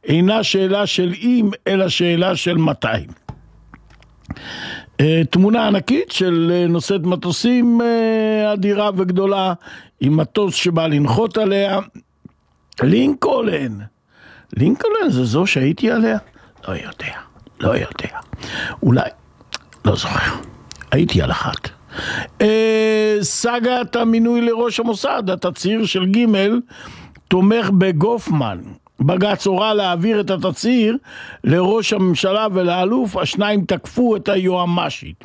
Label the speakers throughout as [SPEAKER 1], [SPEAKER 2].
[SPEAKER 1] אינה שאלה של אם, אלא שאלה של מתי. תמונה ענקית של נושאת מטוסים אדירה וגדולה, עם מטוס שבא לנחות עליה. לינקולן זה זו שהייתי עליה? לא יודע. אולי, לא זוכר. הייתי על אחת. סגת המינוי לראש המוסד, התצהיר של ג' תומך בגופמן. בג"ץ הורה להעביר את התצהיר לראש הממשלה ולאלוף, השניים תקפו את היועמ"שית.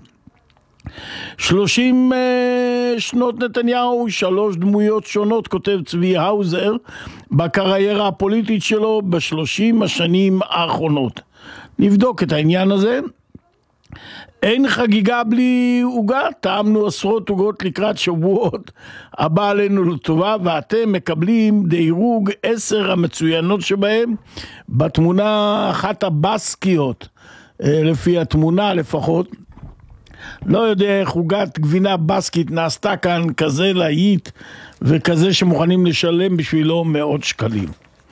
[SPEAKER 1] 30 שנות נתניהו, 3 דמויות שונות, כותב צבי האוזר, בקריירה הפוליטית שלו ב30 השנים האחרונות. נבדוק את העניין הזה. אין חגיגה בלי עוגה, טעמנו עשרות עוגות לקראת שבועות, הבא עלינו לטובה, ואתם מקבלים דירוג 10 המצוינות שבהם, בתמונה אחת הבסקיות, לפי התמונה לפחות. לא יודע איך עוגת גבינה בסקית נעשתה כאן כזה להיט, וכזה שמוכנים לשלם בשבילו מאות שקלים.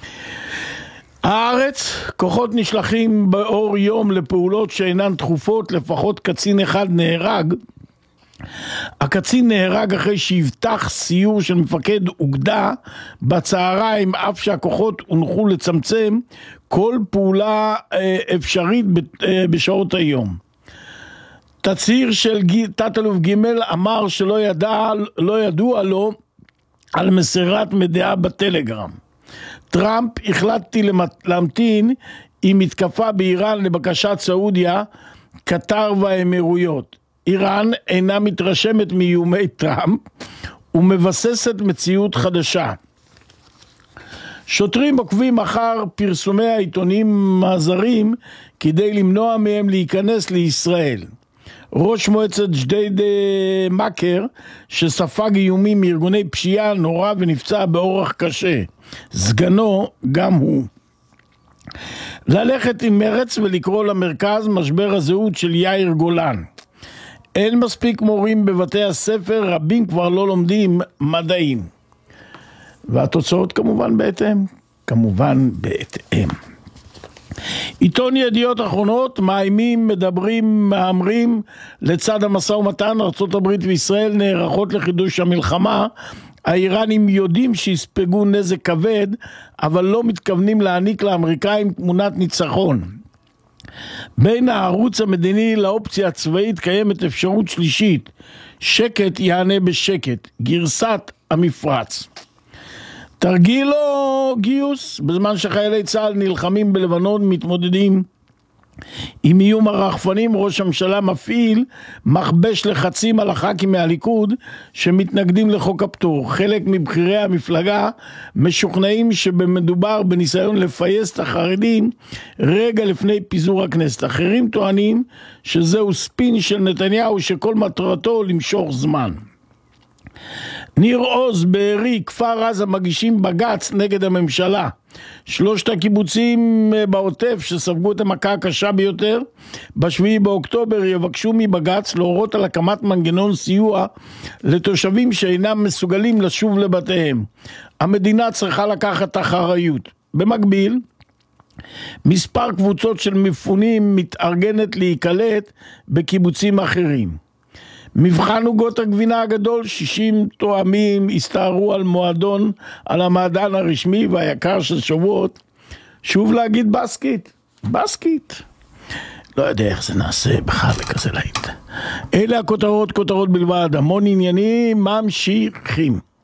[SPEAKER 1] הארץ, כוחות נשלחים באור יום לפעולות שאינן דחופות, לפחות קצין אחד נהרג. הקצין נהרג אחרי שהבטח סיור של מפקד אוגדה בצהריים, אף שהכוחות הונחו לצמצם כל פעולה אפשרית בשעות היום. תצהיר של תת-אלוף ג' אמר שלא ידוע לו על מסירת מידע בטלגרם. טראמפ, החלטתי להמתין עם מתקפה באיראן לבקשת סעודיה, קטר והאמירויות. איראן אינה מתרשמת מאיומי טראמפ ומבססת מציאות חדשה. שוטרים עוקבים אחר פרסומי העיתונים הזרים כדי למנוע מהם להיכנס לישראל. ראש מועצת ג'דיידה מכר שספג איומים מארגוני פשיעה נורא ונפצע באורח קשה. סגנו גם הוא. ללכת עם מרץ ולקרוא למרכז משבר הזהות של יאיר גולן. אין מספיק מורים בבתי הספר, רבים כבר לא לומדים מדעים. והתוצאות כמובן בהתאם. עיתון ידיעות אחרונות, מאיימים, מדברים, מאמרים, לצד המשא ומתן, ארצות הברית וישראל נערכות לחידוש המלחמה. האיראנים יודעים שיספגו נזק כבד, אבל לא מתכוונים להעניק לאמריקאים תמונת ניצחון. בין הערוץ המדיני לאופציה הצבאית קיימת אפשרות שלישית, שקט יענה בשקט, גרסת המפרץ. תרגיל או גיוס, בזמן שחיילי צה"ל נלחמים בלבנון, מתמודדים עם איום הרחפנים, ראש הממשלה מפעיל מכבש לחצים על הח"כים מהליכוד שמתנגדים לחוק הפטור. חלק מבכירי המפלגה משוכנעים שבמדובר בניסיון לפייס את החרדים רגע לפני פיזור הכנסת. אחרים טוענים שזהו ספין של נתניהו שכל מטרתו למשוך זמן. ניר עוז, בארי, כפר עזה, מגישים בג"ץ נגד הממשלה. 3 הקיבוצים בעוטף שספגו את המכה הקשה ביותר ב7 באוקטובר יבקשו מבג"ץ להורות על הקמת מנגנון סיוע לתושבים שאינם מסוגלים לשוב לבתיהם. המדינה צריכה לקחת אחריות. במקביל, מספר קבוצות של מפונים מתארגנת להיקלט בקיבוצים אחרים. מבחן עוגות הגבינה הגדול, 60 תואמים הסתערו על המעדן הרשמי והיקר של שבועות. שוב להגיד בסקית. לא יודע איך זה נעשה בכלל בכזה להיט. אלה הכותרות בלבד, המון עניינים ממשיכים.